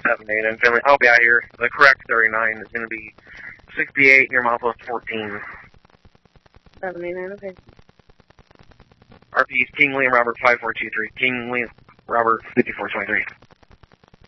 7-8, and Finley, I'll be out here. The correct 39 is going to be 68 near milepost 14. 789, okay. RP's King William Robert 5423. King William Robert 5423.